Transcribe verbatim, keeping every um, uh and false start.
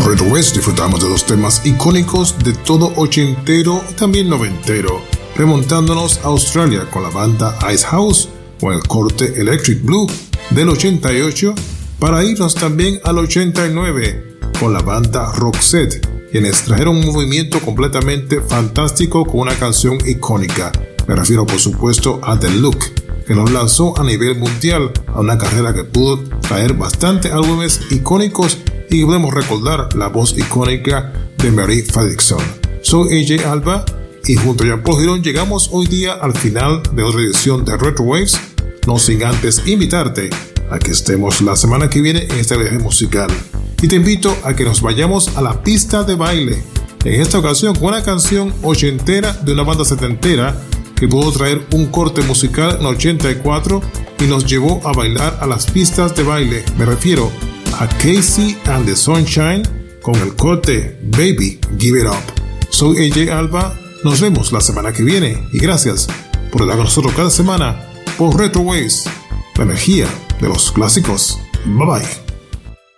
Retro West disfrutamos de dos temas icónicos de todo ochentero y también noventero, remontándonos a Australia con la banda Icehouse o el corte Electric Blue del ochenta y ocho, para irnos también al ochenta y nueve con la banda Roxette, quienes trajeron un movimiento completamente fantástico con una canción icónica. Me refiero por supuesto a The Look, que nos lanzó a nivel mundial a una carrera que pudo traer bastantes álbumes icónicos y podemos recordar la voz icónica de Mary Fredriksson. Soy A J Alba y junto a Jean-Paul Girón llegamos hoy día al final de otra edición de Retro Waves, no sin antes invitarte a que estemos la semana que viene en este viaje musical. Y te invito a que nos vayamos a la pista de baile, en esta ocasión con una canción ochentera de una banda setentera que pudo traer un corte musical en ochenta y cuatro y nos llevó a bailar a las pistas de baile. Me refiero a Casey and the Sunshine con el corte Baby Give It Up. Soy A J Alba, nos vemos la semana que viene y gracias por estar con nosotros cada semana por Retro Waves, la energía de los clásicos. Bye bye.